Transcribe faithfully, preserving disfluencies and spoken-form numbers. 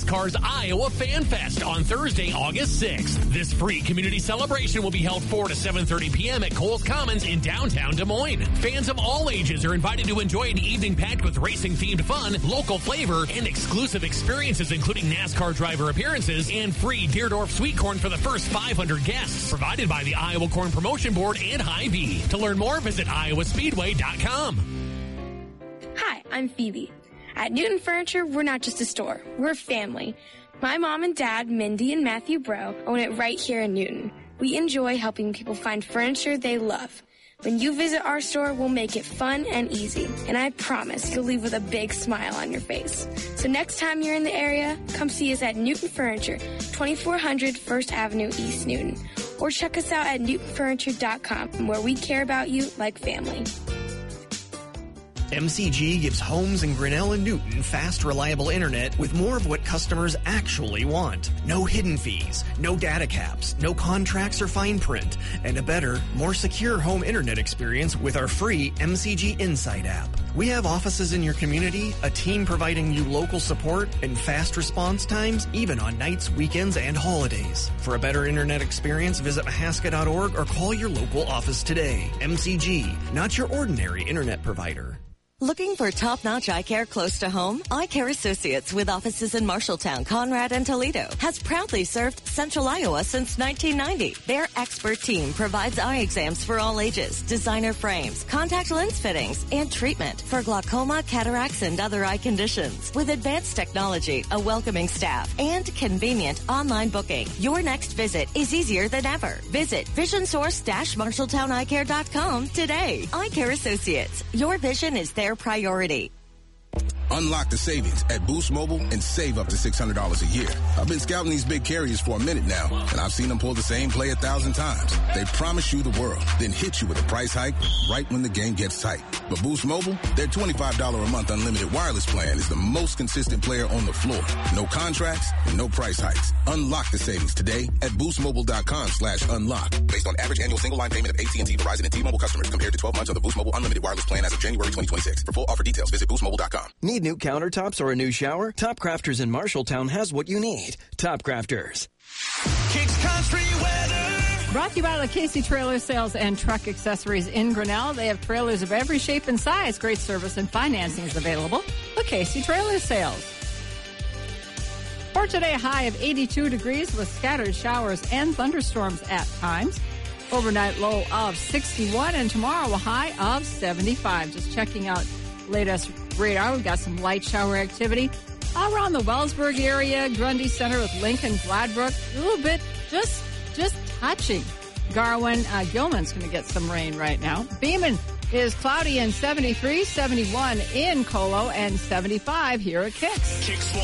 NASCAR's Iowa Fan Fest on Thursday, August sixth. This free community celebration will be held four to seven thirty p.m. at Coles Commons in downtown Des Moines. Fans of all ages are invited to enjoy an evening packed with racing-themed fun, local flavor, and exclusive experiences including NASCAR driver appearances and free Deerdorf sweet corn for the first five hundred guests, provided by the Iowa Corn Promotion Board and Hy-Vee. To learn more, visit iowa speedway dot com. Hi, I'm Phoebe. At Newton Furniture, we're not just a store, we're a family. My mom and dad, Mindy and Matthew Bro, own it right here in Newton. We enjoy helping people find furniture they love. When you visit our store, we'll make it fun and easy. And I promise you'll leave with a big smile on your face. So next time you're in the area, come see us at Newton Furniture, twenty-four hundred First Avenue East Newton. Or check us out at newton furniture dot com, where we care about you like family. M C G gives homes in Grinnell and Newton fast, reliable internet with more of what customers actually want. No hidden fees, no data caps, no contracts or fine print, and a better, more secure home internet experience with our free M C G Insight app. We have offices in your community, a team providing you local support, and fast response times even on nights, weekends, and holidays. For a better internet experience, visit Mahaska dot org or call your local office today. M C G, not your ordinary internet provider. Looking for top-notch eye care close to home? Eye Care Associates, with offices in Marshalltown, Conrad, and Toledo, has proudly served Central Iowa since nineteen ninety. Their expert team provides eye exams for all ages, designer frames, contact lens fittings, and treatment for glaucoma, cataracts, and other eye conditions. With advanced technology, a welcoming staff, and convenient online booking, your next visit is easier than ever. Visit vision source dash marshalltown eye care dot com today. Eye Care Associates, your vision is their priority. Unlock the savings at Boost Mobile and save up to six hundred dollars a year. I've been scouting these big carriers for a minute now, and I've seen them pull the same play a thousand times. They promise you the world, then hit you with a price hike right when the game gets tight. But Boost Mobile, their twenty-five dollars a month unlimited wireless plan is the most consistent player on the floor. No contracts and no price hikes. Unlock the savings today at boostmobile.com slash unlock. Based on average annual single line payment of A T and T, Verizon, and T-Mobile customers compared to twelve months of the Boost Mobile unlimited wireless plan as of January twenty twenty-six. For full offer details, visit boost mobile dot com. Need new countertops or a new shower? Top Crafters in Marshalltown has what you need. Top Crafters. Kicks Country Weather. Brought to you by LaCasey Trailer Sales and Truck Accessories in Grinnell. They have trailers of every shape and size. Great service and financing is available. LaCasey Trailer Sales. For today, a high of eighty-two degrees with scattered showers and thunderstorms at times. Overnight low of sixty-one, and tomorrow a high of seventy-five. Just checking out latest radar. We've got some light shower activity all around the Wellsburg area, Grundy Center with Lincoln, Gladbrook. A little bit just just touching. Garwin, uh, Gilman's going to get some rain right now. Beeman is cloudy and seventy-three, seventy-one in Colo, and seventy-five here at Kicks. Kicks